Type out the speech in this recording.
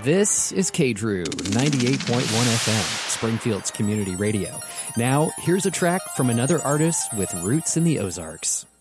This is KDRU 98.1 FM, Springfield's community radio. Now, here's a track from another artist with roots in the Ozarks.